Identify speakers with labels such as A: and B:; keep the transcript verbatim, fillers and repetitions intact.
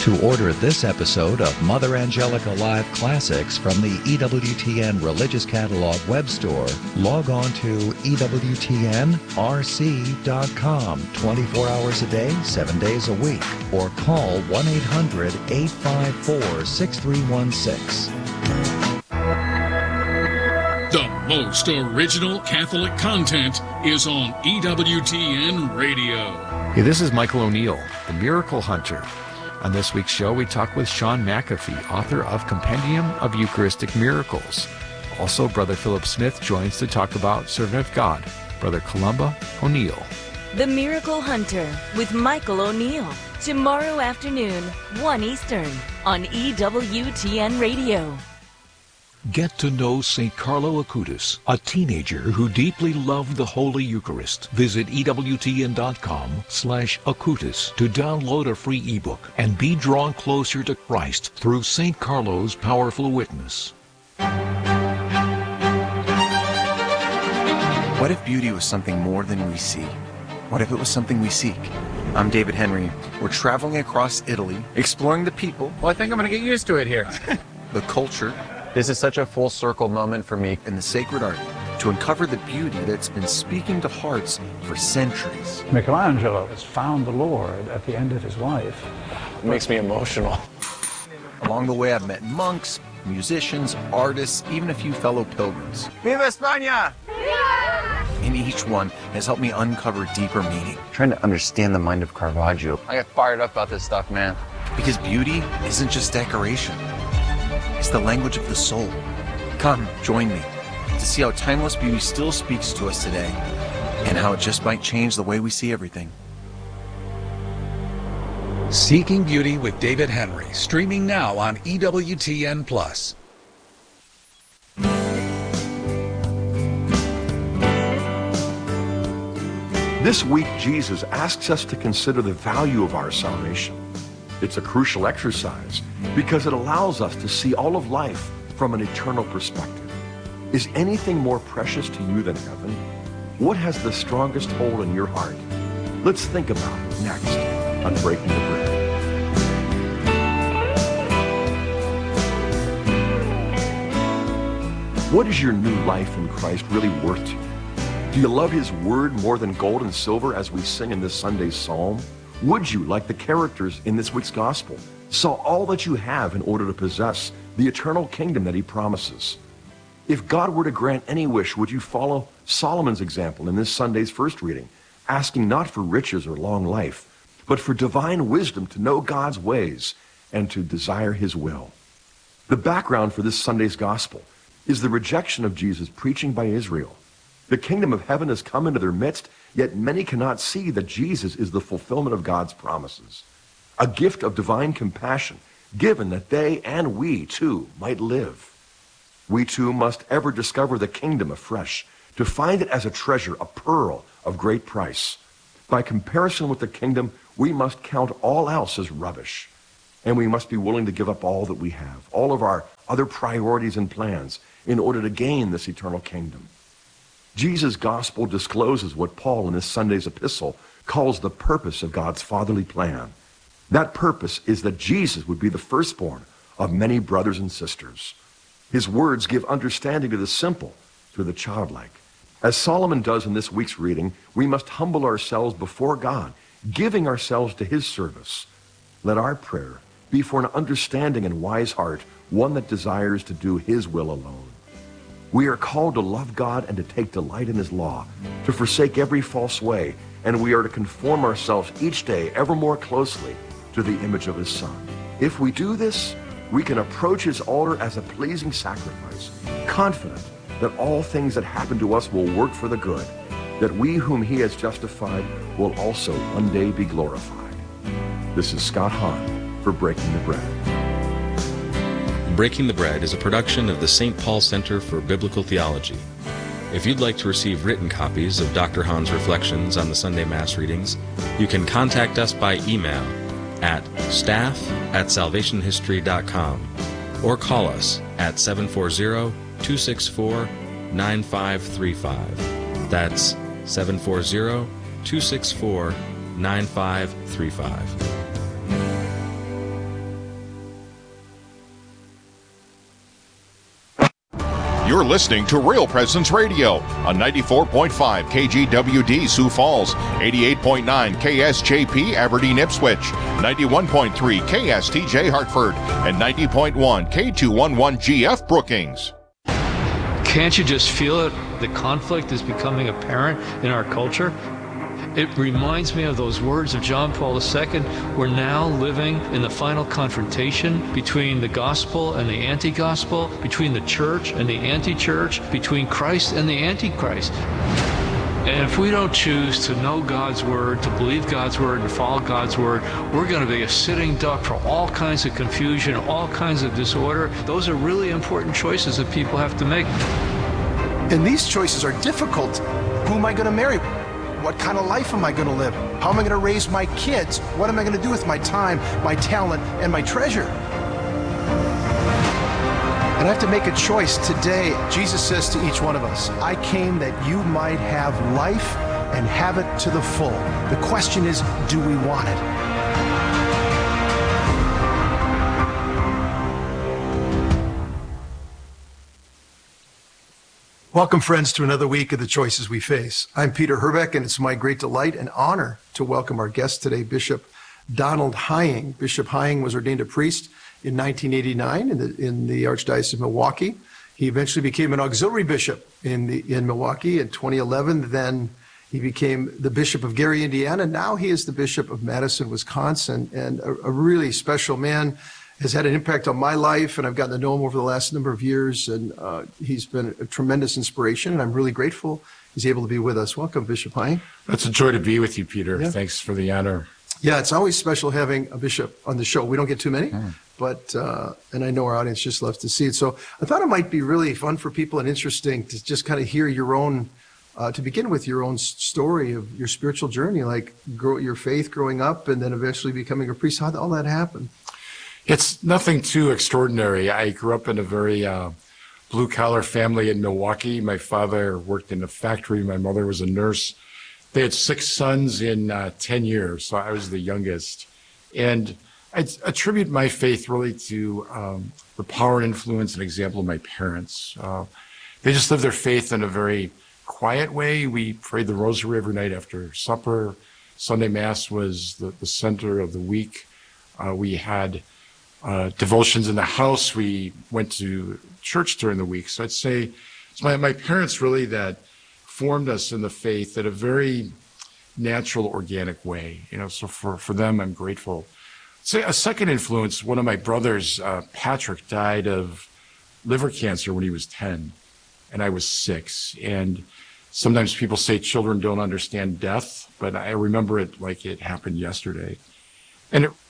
A: To order this episode of Mother Angelica Live Classics from the E W T N Religious Catalog web store, log on to E W T N R C dot com twenty-four hours a day, seven days a week, or call one eight hundred, eight five four, six three one six.
B: The most original Catholic content is on E W T N Radio.
C: Hey, this is Michael O'Neill, the Miracle Hunter. On this week's show, we talk with Sean McAfee, author of Compendium of Eucharistic Miracles. Also, Brother Philip Smith joins to talk about Servant of God, Brother Columba O'Neill.
D: The Miracle Hunter with Michael O'Neill. Tomorrow afternoon, one Eastern, on E W T N Radio.
E: Get to know Saint Carlo Acutis, a teenager who deeply loved the Holy Eucharist. Visit E W T N dot com slash Acutis to download a free ebook and be drawn closer to Christ through Saint Carlo's powerful witness.
F: What if beauty was something more than we see? What if it was something we seek? I'm David Henry. We're traveling across Italy, exploring the people.
G: Well, I think I'm going to get used to it here.
F: The culture.
G: This is such a full circle moment for me.
F: And the sacred art to uncover the beauty that's been speaking to hearts for centuries.
H: Michelangelo has found the Lord at the end of his life.
G: It makes me emotional.
F: Along the way, I've met monks, musicians, artists, even a few fellow pilgrims.
G: Viva España!
F: And each one has helped me uncover deeper meaning.
G: Trying to understand the mind of Caravaggio. I get fired up about this stuff, man.
F: Because beauty isn't just decoration. It's the language of the soul. Come, join me to see how timeless beauty still speaks to us today and how it just might change the way we see everything.
I: Seeking Beauty with David Henry, streaming now on E W T N Plus.
J: This week, Jesus asks us to consider the value of our salvation. It's a crucial exercise because it allows us to see all of life from an eternal perspective. Is anything more precious to you than heaven? What has the strongest hold in your heart? Let's think about it next on Breaking the Bread. What is your new life in Christ really worth to you? Do you love His Word more than gold and silver, as we sing in this Sunday's psalm? Would you, like the characters in this week's gospel, sell all that you have in order to possess the eternal kingdom that He promises? If God were to grant any wish, would you follow Solomon's example in this Sunday's first reading, asking not for riches or long life, but for divine wisdom to know God's ways and to desire His will? The background for this Sunday's gospel is the rejection of Jesus preaching by Israel. The kingdom of heaven has come into their midst, yet many cannot see that Jesus is the fulfillment of God's promises, a gift of divine compassion, given that they and we too might live. We too must ever discover the kingdom afresh, to find it as a treasure, a pearl of great price. By comparison with the kingdom, we must count all else as rubbish, and we must be willing to give up all that we have, all of our other priorities and plans, in order to gain this eternal kingdom. Jesus' gospel discloses what Paul in this Sunday's epistle calls the purpose of God's fatherly plan. That purpose is that Jesus would be the firstborn of many brothers and sisters. His words give understanding to the simple, to the childlike. As Solomon does in this week's reading, we must humble ourselves before God, giving ourselves to His service. Let our prayer be for an understanding and wise heart, one that desires to do His will alone. We are called to love God and to take delight in His law, to forsake every false way, and we are to conform ourselves each day ever more closely to the image of His Son. If we do this, we can approach His altar as a pleasing sacrifice, confident that all things that happen to us will work for the good, that we whom He has justified will also one day be glorified. This is Scott Hahn for Breaking the Bread.
K: Breaking the Bread is a production of the Saint Paul Center for Biblical Theology. If you'd like to receive written copies of Doctor Hahn's reflections on the Sunday Mass readings, you can contact us by email at staff at salvation history dot com or call us at seven four zero, two six four, nine five three five. That's seven four zero, two six four, nine five three five.
L: You're listening to Real Presence Radio on ninety-four point five K G W D Sioux Falls, eighty-eight point nine K S J P Aberdeen Ipswich, ninety-one point three K S T J Hartford, and ninety point one K two eleven G F Brookings.
M: Can't you just feel it? The conflict is becoming apparent in our culture. It reminds me of those words of John Paul the Second. We're now living in the final confrontation between the gospel and the anti-gospel, between the church and the anti-church, between Christ and the antichrist. And if we don't choose to know God's word, to believe God's word, and follow God's word, we're going to be a sitting duck for all kinds of confusion, all kinds of disorder. Those are really important choices that people have to make.
N: And these choices are difficult. Who am I going to marry? What kind of life am I going to live? How am I going to raise my kids? What am I going to do with my time, my talent, and my treasure? And I have to make a choice today. Jesus says to each one of us, I came that you might have life and have it to the full. The question is, do we want it? Welcome, friends, to another week of The Choices We Face. I'm Peter Herbeck, and it's my great delight and honor to welcome our guest today, Bishop Donald Hying. Bishop Hying was ordained a priest in nineteen eighty-nine in the, in the Archdiocese of Milwaukee. He eventually became an auxiliary bishop in, the, in Milwaukee in twenty eleven. Then he became the Bishop of Gary, Indiana. Now he is the Bishop of Madison, Wisconsin, and a, a really special man. Has had an impact on my life, and I've gotten to know him over the last number of years, and uh, he's been a tremendous inspiration, and I'm really grateful he's able to be with us. Welcome, Bishop Hying.
O: It's a joy to be with you, Peter.
N: Yeah.
O: Thanks for the honor.
N: Yeah, it's always special having a bishop on the show. We don't get too many, mm. but, uh, and I know our audience just loves to see it. So I thought it might be really fun for people and interesting to just kind of hear your own, uh, to begin with your own story of your spiritual journey, like grow, your faith growing up and then eventually becoming a priest. How did all that happen?
O: It's nothing too extraordinary. I grew up in a very uh, blue-collar family in Milwaukee. My father worked in a factory. My mother was a nurse. They had six sons in uh, ten years, so I was the youngest. And I attribute my faith really to um, the power and influence and example of my parents. Uh, they just lived their faith in a very quiet way. We prayed the rosary every night after supper. Sunday Mass was the, the center of the week. Uh, we had Uh, devotions in the house. We went to church during the week. So I'd say it's my, my parents really that formed us in the faith in a very natural, organic way. You know, so for, for them, I'm grateful. Say a second influence, one of my brothers, uh, Patrick, died of liver cancer when he was ten, and I was six. And sometimes people say children don't understand death, but I remember it like it happened yesterday. And it